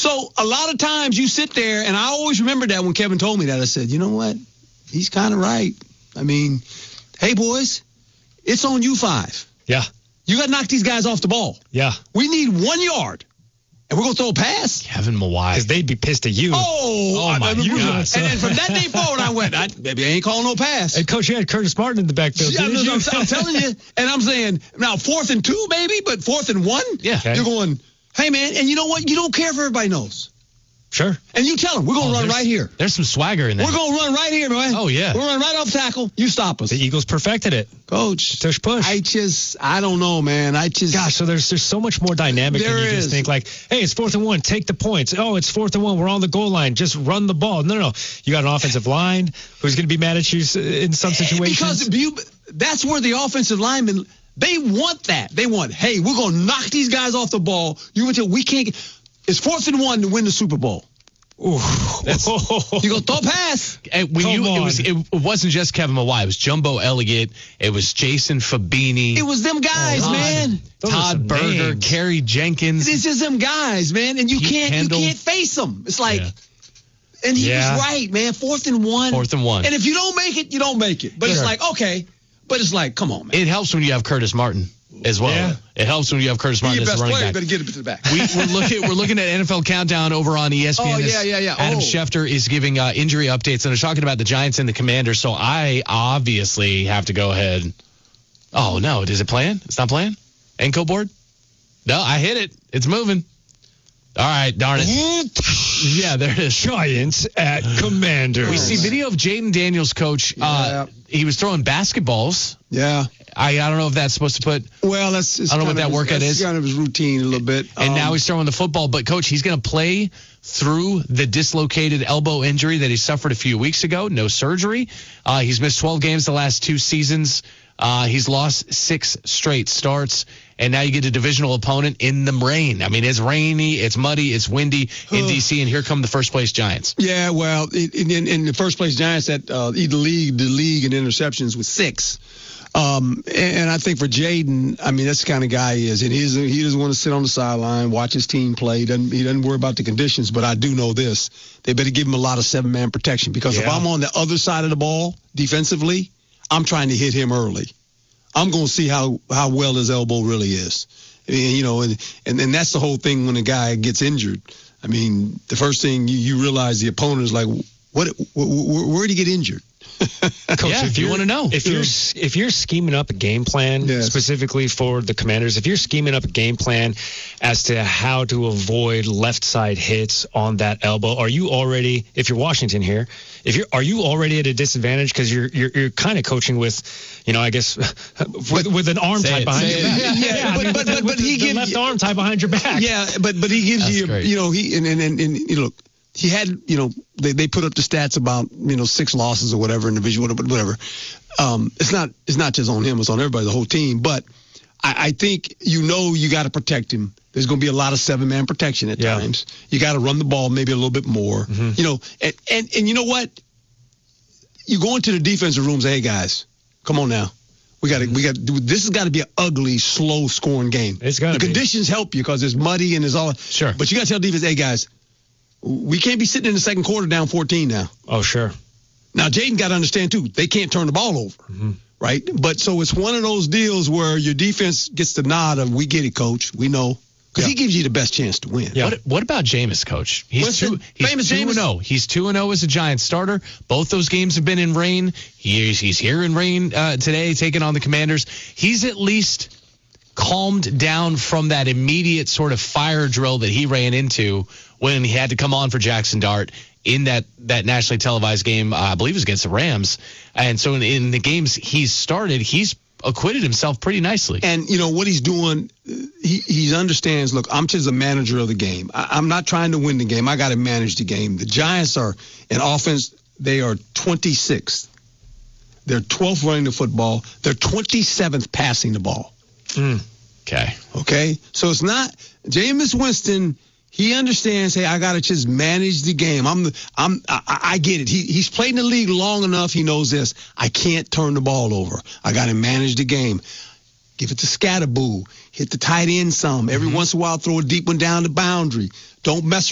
So a lot of times you sit there, and I always remember that when Kevin told me that. I said, you know what? He's kind of right. I mean, hey, boys, it's on you 5. Yeah. You got to knock these guys off the ball. Yeah. We need 1 yard. And we're going to throw a pass? Kevin Mawai. Because they'd be pissed at you. Oh my God. God. And then from that day forward, I went, maybe I ain't calling no pass. And, Coach, you had Curtis Martin in the backfield. Yeah, I'm telling you. And I'm saying, now 4th and 2, maybe, but 4th and 1? Yeah. Okay. You're going, hey, man, and you know what? You don't care if everybody knows. Sure. And you tell them, we're going to run right here. There's some swagger in that. We're going to run right here, man. Oh, yeah. We're running right off tackle. You stop us. The Eagles perfected it. Coach. Tush push. I don't know, man. Gosh, so there's so much more dynamic than you just think like, hey, it's 4th and 1, take the points. Oh, it's 4th and 1, we're on the goal line, just run the ball. No. You got an offensive line who's going to be mad at you in some situations. Because that's where the offensive linemen, they want that. They want, hey, we're going to knock these guys off the ball. We can't get, it's 4th and 1 to win the Super Bowl. Ooh. You go throw a pass. It wasn't just Kevin Mawai. It was Jumbo Elliott. It was Jason Fabini. It was them guys, man. Todd Berger, Kerry Jenkins. This is them guys, man, and you can't face them. It's like, and he was right, man. 4th and 1. 4th and 1. And if you don't make it, you don't make it. But it's like, okay. But it's like, come on, man. It helps when you have Curtis Martin as well. Yeah. It helps when you have Curtis Martin as the running back. You better get it to the back. We're looking at NFL Countdown over on ESPN. Oh, yeah. Adam Schefter is giving injury updates, and they're talking about the Giants and the Commanders, so I obviously have to go ahead. Oh, no. Is it playing? It's not playing? Enco board? No, I hit it. It's moving. All right, darn it. Yeah, there it is. Giants at Commanders. We see video of Jaden Daniels, coach. He was throwing basketballs. Yeah. I don't know if that's supposed to put. Well, that's. I don't know what that workout is. It's kind of his routine a little bit. And now he's throwing the football. But, Coach, he's going to play through the dislocated elbow injury that he suffered a few weeks ago. No surgery. He's missed 12 games the last 2 seasons. He's lost 6 straight starts. And now you get a divisional opponent in the rain. I mean, it's rainy, it's muddy, it's windy in D.C., and here come the first-place Giants. Yeah, well, in the first-place Giants that lead the league in interceptions with 6. And I think for Jaden, I mean, that's the kind of guy he is. And he doesn't want to sit on the sideline, watch his team play. He doesn't worry about the conditions. But I do know this. They better give him a lot of 7-man protection. Because if I'm on the other side of the ball defensively, I'm trying to hit him early. I'm going to see how well his elbow really is. And that's the whole thing when a guy gets injured. I mean, the first thing you realize the opponent is like, where did he get injured? Coach, if you want to know. If you're scheming up a game plan specifically for the Commanders, if you're scheming up a game plan as to how to avoid left side hits on that elbow, are you already, if you're Washington here, are you already at a disadvantage because you're kind of coaching with, I guess with an arm tied behind your back. Yeah, but he gives the left arm tied behind your back. Yeah, but he gives you, great. Look. He had, they put up the stats about, 6 losses or whatever in the division, whatever. It's not just on him, it's on everybody, the whole team. But I think, you got to protect him. There's going to be a lot of 7-man protection at times. You got to run the ball maybe a little bit more, and you know what? You go into the defensive room and say, hey guys, come on now. This has got to be an ugly, slow scoring game. It's got to be. The conditions help you because it's muddy and it's all. Sure. But you got to tell the defense, hey guys, we can't be sitting in the second quarter down 14 now. Oh, sure. Now, Jaden got to understand, too, they can't turn the ball over, right? But so it's one of those deals where your defense gets the nod of, we get it, coach, we know. Because he gives you the best chance to win. Yeah. What about Jameis, Coach? He's 2-0. He's 2-0 as a Giants starter. Both those games have been in rain. He's here in rain today, taking on the Commanders. He's at least calmed down from that immediate sort of fire drill that he ran into when he had to come on for Jackson Dart in that nationally televised game, I believe it was against the Rams. And so in the games he's started, he's acquitted himself pretty nicely. And, what he's doing, he understands, look, I'm just a manager of the game. I'm not trying to win the game. I got to manage the game. The Giants are, in offense, they are 26th. They're 12th running the football. They're 27th passing the ball. Okay? So it's not, Jameis Winston, he understands, hey, I got to just manage the game. I get it. He's played in the league long enough. He knows this. I can't turn the ball over. I got to manage the game. Give it to Scatterboo. Hit the tight end some. Every once in a while, throw a deep one down the boundary. Don't mess